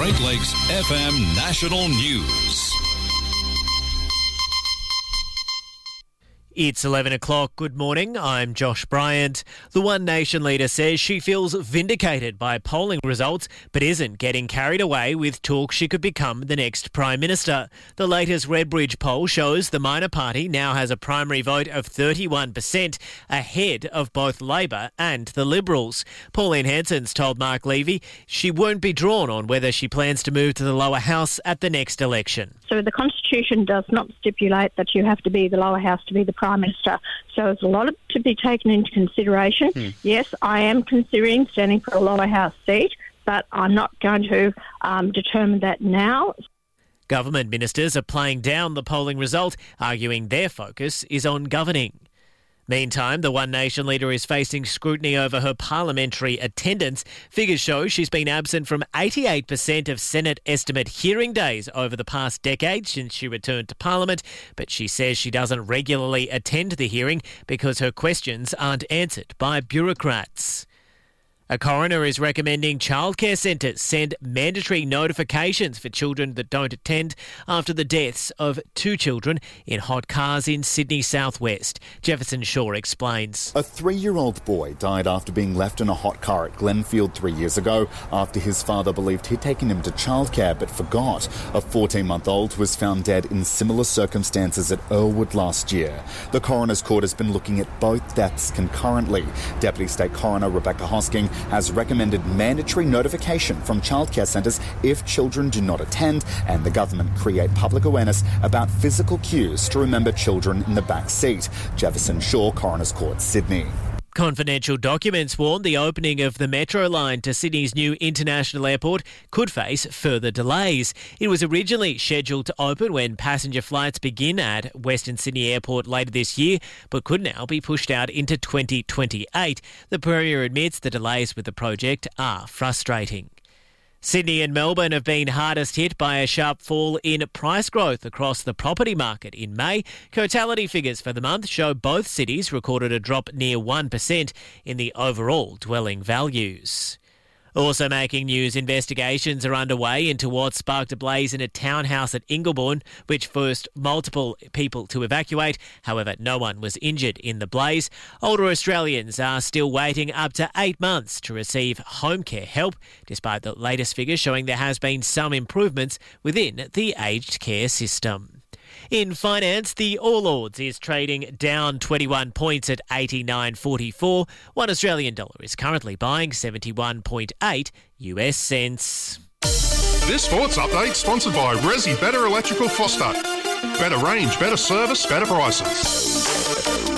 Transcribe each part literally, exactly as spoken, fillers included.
Great Lakes F M National News. It's eleven o'clock. Good morning. I'm Josh Bryant. The One Nation leader says she feels vindicated by polling results, but isn't getting carried away with talk she could become the next Prime Minister. The latest Redbridge poll shows the minor party now has a primary vote of thirty-one percent, ahead of both Labor and the Liberals. Pauline Hanson's told Mark Levy she won't be drawn on whether she plans to move to the lower house at the next election. So the Constitution does not stipulate that you have to be the lower house to be the Prime Minister. So there's a lot of, to be taken into consideration. Hmm. Yes, I am considering standing for a lower house seat, but I'm not going to um, determine that now. Government ministers are playing down the polling result, arguing their focus is on governing. Meantime, the One Nation leader is facing scrutiny over her parliamentary attendance. Figures show she's been absent from eighty-eight percent of Senate estimate hearing days over the past decade since she returned to Parliament, but she says she doesn't regularly attend the hearing because her questions aren't answered by bureaucrats. A coroner is recommending childcare centres send mandatory notifications for children that don't attend after the deaths of two children in hot cars in Sydney southwest. Jefferson Shaw explains. A three-year-old boy died after being left in a hot car at Glenfield three years ago after his father believed he'd taken him to childcare but forgot. A fourteen-month-old was found dead in similar circumstances at Earlwood last year. The coroner's court has been looking at both deaths concurrently. Deputy State Coroner Rebecca Hosking has recommended mandatory notification from childcare centres if children do not attend, and the government create public awareness about physical cues to remember children in the back seat. Jefferson Shaw, Coroner's Court, Sydney. Confidential documents warn the opening of the Metro line to Sydney's new international airport could face further delays. It was originally scheduled to open when passenger flights begin at Western Sydney Airport later this year, but could now be pushed out into twenty twenty-eight. The Premier admits the delays with the project are frustrating. Sydney and Melbourne have been hardest hit by a sharp fall in price growth across the property market in May. Cotality figures for the month show both cities recorded a drop near one percent in the overall dwelling values. Also making news, investigations are underway into what sparked a blaze in a townhouse at Ingleburn, which forced multiple people to evacuate. However, no one was injured in the blaze. Older Australians are still waiting up to eight months to receive home care help, despite the latest figures showing there has been some improvements within the aged care system. In finance, the All Ords is trading down twenty-one points at eighty-nine forty-four. One Australian dollar is currently buying seventy-one point eight U S cents. This sports update sponsored by Resi Better Electrical Foster. Better range, better service, better prices.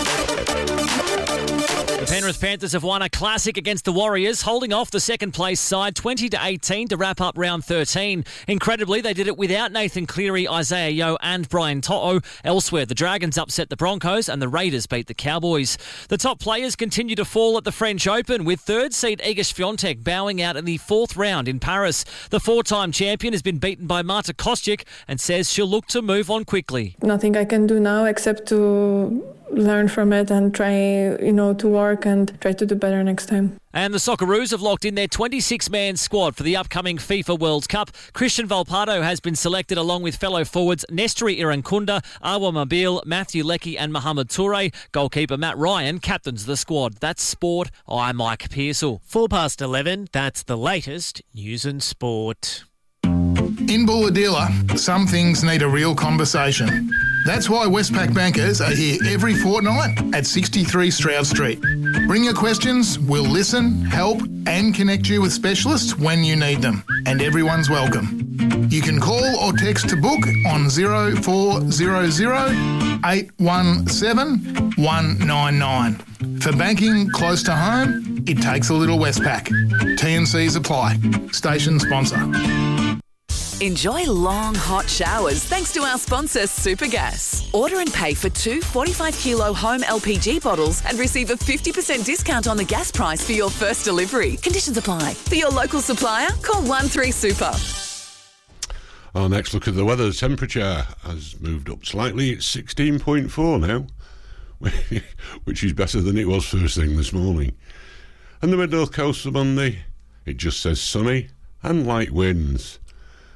The Penrith Panthers have won a classic against the Warriors, holding off the second-place side twenty to eighteen to wrap up round thirteen. Incredibly, they did it without Nathan Cleary, Isaiah Yeo and Brian To'o. Elsewhere, the Dragons upset the Broncos and the Raiders beat the Cowboys. The top players continue to fall at the French Open, with third seed Iga Swiatek bowing out in the fourth round in Paris. The four-time champion has been beaten by Marta Kostyuk and says she'll look to move on quickly. Nothing I can do now except to learn from it and try, you know, to work and try to do better next time. And the Socceroos have locked in their twenty-six man squad for the upcoming FIFA World Cup. Christian Volpato has been selected along with fellow forwards Nestori Irankunda, Awa Mabil, Matthew Leckie and Mohamed Toure. Goalkeeper Matt Ryan captains the squad. That's sport. I'm Mike Pearsall. Four past eleven, that's the latest news and sport. In Bulahdelah, some things need a real conversation. That's why Westpac bankers are here every fortnight at sixty-three Stroud Street. Bring your questions, we'll listen, help and connect you with specialists when you need them. And everyone's welcome. You can call or text to book on zero four zero zero eight one seven one nine nine. For banking close to home, it takes a little Westpac. T and Cs apply. Station sponsor. Enjoy long, hot showers thanks to our sponsor, Supergas. Order and pay for two forty-five kilo home L P G bottles and receive a fifty percent discount on the gas price for your first delivery. Conditions apply. For your local supplier, call one three super. Our next look at the weather. The temperature has moved up slightly. It's sixteen point four now, which is better than it was first thing this morning. And the mid-north coast for Monday, it just says sunny and light winds.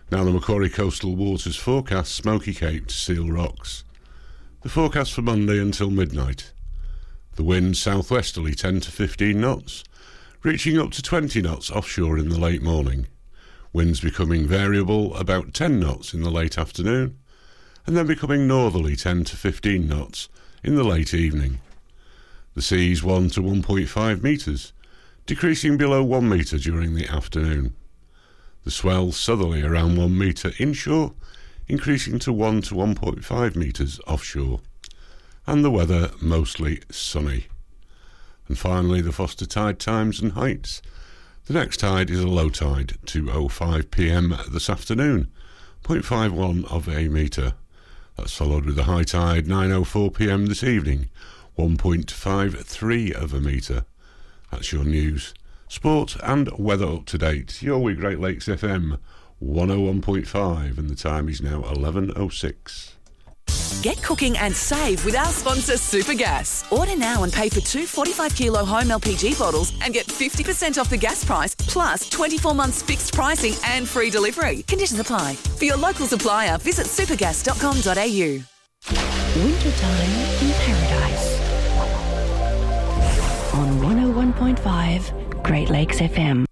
Now the Macquarie Coastal Waters forecast Smoky Cape to Seal Rocks. The forecast for Monday until midnight. The wind southwesterly ten to fifteen knots, reaching up to twenty knots offshore in the late morning. Winds becoming variable about ten knots in the late afternoon, and then becoming northerly ten to fifteen knots in the late evening. The seas one to one point five metres, decreasing below one metre during the afternoon. The swell southerly around one metre inshore, increasing to one to one point five metres offshore. And the weather mostly sunny. And finally, the Foster tide times and heights. The next tide is a low tide, two oh five p m this afternoon, zero point five one of a metre. That's followed with the high tide, nine oh four p m this evening, one point five three of a metre. That's your news, sport and weather up to date. You're with Great Lakes F M one oh one point five, and the time is now eleven oh six. Get cooking and save with our sponsor Supergas. Order now and pay for two forty-five kilo home L P G bottles and get fifty percent off the gas price, plus twenty-four months fixed pricing and free delivery. Conditions apply. For your local supplier, visit supergas dot com dot a u. Wintertime in Paradise. On one oh one point five Great Lakes F M.